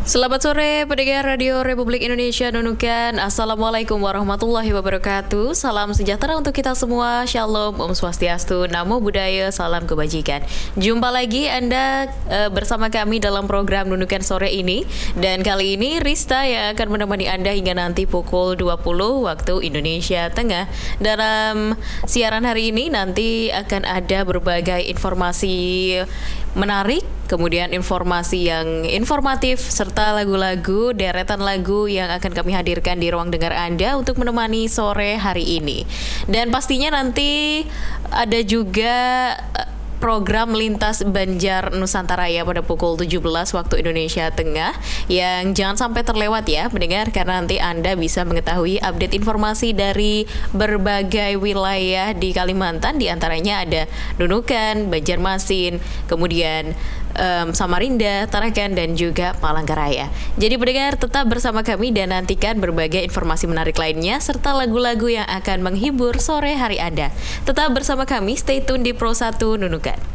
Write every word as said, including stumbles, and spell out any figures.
Selamat sore pendengar Radio Republik Indonesia Nunukan. Assalamualaikum warahmatullahi wabarakatuh. Salam sejahtera untuk kita semua. Shalom, Om Swastiastu, Namo Buddhaya, salam kebajikan. Jumpa lagi Anda uh, bersama kami dalam program Nunukan sore ini. Dan kali ini Rista yang akan menemani Anda hingga nanti pukul dua puluh waktu Indonesia Tengah. Dalam siaran hari ini nanti akan ada berbagai informasi menarik, kemudian informasi yang informatif, serta lagu-lagu, deretan lagu yang akan kami hadirkan di ruang dengar Anda untuk menemani sore hari ini. Dan pastinya nanti ada juga program Lintas Banjar Nusantara ya pada pukul tujuh belas waktu Indonesia Tengah, yang jangan sampai terlewat ya mendengar, karena nanti Anda bisa mengetahui update informasi dari berbagai wilayah di Kalimantan, di antaranya ada Nunukan, Banjarmasin, kemudian um, Samarinda, Tarakan, dan juga Palangkaraya. Jadi pendengar tetap bersama kami dan nantikan berbagai informasi menarik lainnya serta lagu-lagu yang akan menghibur sore hari Anda. Tetap bersama kami, stay tune di Pro satu Nunukan.